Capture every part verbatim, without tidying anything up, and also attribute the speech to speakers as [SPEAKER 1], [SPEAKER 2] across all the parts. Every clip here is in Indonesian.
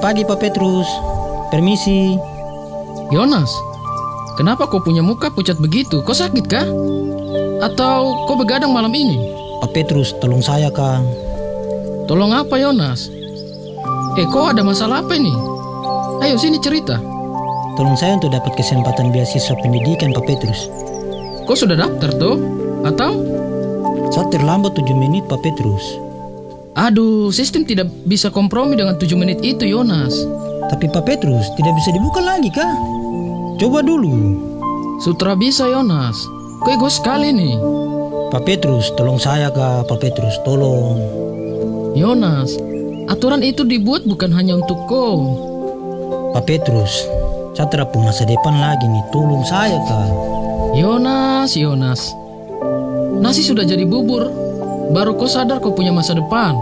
[SPEAKER 1] pagi Pak Petrus. Permisi.
[SPEAKER 2] Yonas, kenapa kau punya muka pucat begitu? Kau sakit kah? Atau kau begadang malam ini?
[SPEAKER 1] Pak Petrus, tolong saya Kang.
[SPEAKER 2] Tolong apa Yonas? Eh, kau ada masalah apa ini? Ayo sini cerita.
[SPEAKER 1] Tolong saya untuk dapat kesempatan beasiswa pendidikan Pak Petrus.
[SPEAKER 2] Kau sudah daftar tuh? Atau?
[SPEAKER 1] Saya terlambat tujuh menit Pak Petrus.
[SPEAKER 2] Aduh, sistem tidak bisa kompromi dengan tujuh menit itu Yonas.
[SPEAKER 1] Tapi Pak Petrus, tidak bisa dibuka lagi kah? Coba dulu.
[SPEAKER 2] Sutra bisa Yonas. Kau egois sekali nih.
[SPEAKER 1] Pak Petrus, tolong saya kah? Pak Petrus, tolong.
[SPEAKER 2] Yonas, aturan itu dibuat bukan hanya untuk kau.
[SPEAKER 1] Pak Petrus, saya tidak punya masa depan lagi nih. Tolong saya kah?
[SPEAKER 2] Yonas, Yonas. Nasi sudah jadi bubur. Baru kau sadar kau punya masa depan.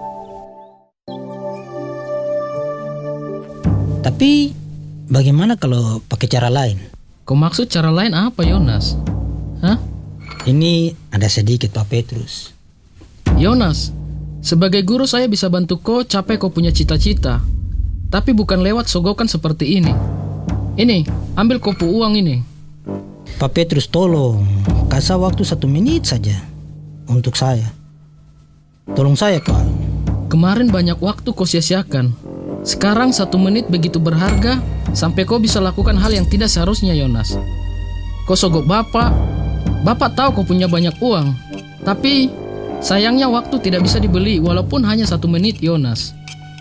[SPEAKER 1] Tapi bagaimana kalau pakai cara lain?
[SPEAKER 2] Kau maksud cara lain apa Yonas? Hah?
[SPEAKER 1] Ini ada sedikit Pak Petrus.
[SPEAKER 2] Yonas, sebagai guru saya bisa bantu kau capai kau punya cita-cita. Tapi bukan lewat sogokan seperti ini. Ini, ambil kopu uang ini.
[SPEAKER 1] Pak Petrus, tolong. Kasih waktu satu menit saja untuk saya. Tolong saya Pak.
[SPEAKER 2] Kemarin banyak waktu kau sia-siakan. Sekarang satu menit begitu berharga sampai kau bisa lakukan hal yang tidak seharusnya Yonas. Kau sogok bapak. Bapak tahu kau punya banyak uang. Tapi sayangnya waktu tidak bisa dibeli walaupun hanya satu menit Yonas.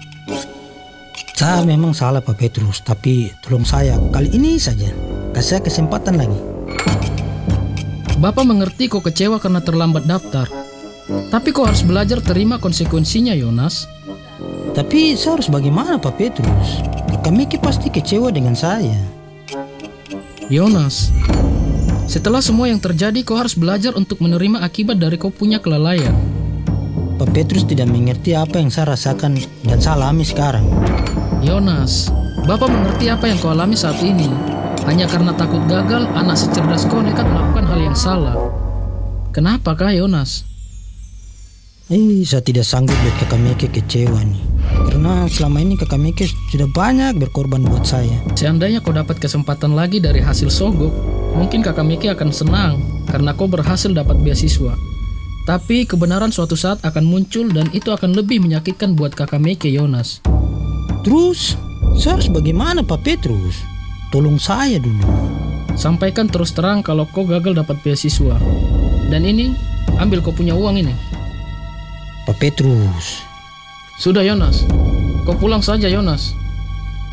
[SPEAKER 1] Saya memang salah Pak Petrus. Tapi tolong saya kali ini saja. Kasih saya kesempatan lagi.
[SPEAKER 2] Bapak mengerti kau kecewa karena terlambat daftar. Tapi kau harus belajar terima konsekuensinya Yonas.
[SPEAKER 1] Tapi saya harus bagaimana Pak Petrus? Kakak Miki pasti kecewa dengan saya.
[SPEAKER 2] Yonas, setelah semua yang terjadi kau harus belajar untuk menerima akibat dari kau punya kelalaian.
[SPEAKER 1] Pak Petrus tidak mengerti apa yang saya rasakan dan saya alami sekarang.
[SPEAKER 2] Yonas, Bapak mengerti apa yang kau alami saat ini. Hanya karena takut gagal, anak secerdas kau nekat melakukan hal yang salah. Kenapakah Yonas?
[SPEAKER 1] Eh, saya tidak sanggup lihat kakak Miki kecewa nih. Karena selama ini kakak Miki sudah banyak berkorban buat saya.
[SPEAKER 2] Seandainya kau dapat kesempatan lagi dari hasil sogok, mungkin kakak Miki akan senang karena kau berhasil dapat beasiswa. Tapi kebenaran suatu saat akan muncul dan itu akan lebih menyakitkan buat kakak Miki Yonas.
[SPEAKER 1] Terus, saya harus bagaimana Pak Petrus? Tolong saya dulu.
[SPEAKER 2] Sampaikan terus terang kalau kau gagal dapat beasiswa. Dan ini, ambil kau punya uang ini.
[SPEAKER 1] Pak Petrus.
[SPEAKER 2] Sudah Yonas, kau pulang saja Yonas.